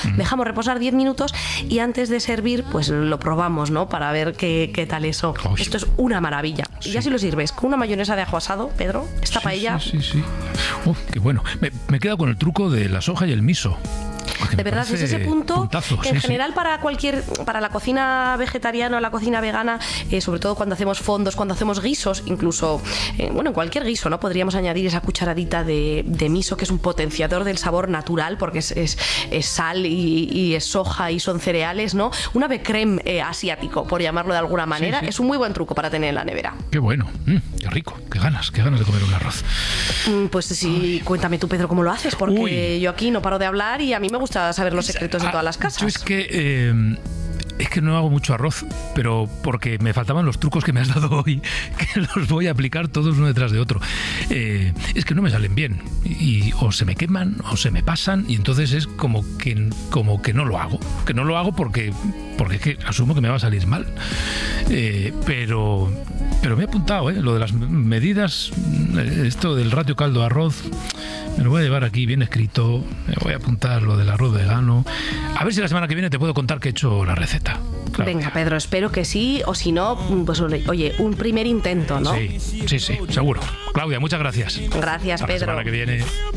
dejamos reposar 10 minutos y antes de servir, pues lo probamos, ¿no? Para ver qué tal eso. Esto es una maravilla. Y ya si lo sirves con una mayonesa de ajo asado, Pedro, esta paella... Sí. Qué bueno. Me he quedado con el truco de la soja y el miso. De verdad, es ese punto puntazo, que en general para la cocina vegetariana o la cocina vegana, sobre todo cuando hacemos fondos, cuando hacemos guisos, incluso, en cualquier guiso, ¿no? Podríamos añadir esa cucharadita de miso, que es un potenciador del sabor natural, porque es sal y es soja y son cereales, ¿no? Un ave crème asiático, por llamarlo de alguna manera. Es un muy buen truco para tener en la nevera. Qué bueno, qué rico, qué ganas de comer un arroz. Pues sí, cuéntame tú, Pedro, cómo lo haces, porque yo aquí no paro de hablar y a mí me gusta saber los secretos de todas las casas. Yo es que no hago mucho arroz, pero porque me faltaban los trucos que me has dado hoy, que los voy a aplicar todos uno detrás de otro. Es que no me salen bien, y o se me queman o se me pasan, y entonces es como que no lo hago. Que no lo hago porque es que asumo que me va a salir mal. Pero me he apuntado, lo de las medidas, esto del ratio caldo-arroz, me lo voy a llevar aquí bien escrito. Me voy a apuntar lo del arroz vegano. A ver si la semana que viene te puedo contar que he hecho la receta. Claro. Venga, Pedro, espero que sí, o si no, pues oye, un primer intento, ¿no? Sí, seguro. Claudia, muchas gracias. Gracias, Hasta Pedro. La semana que viene.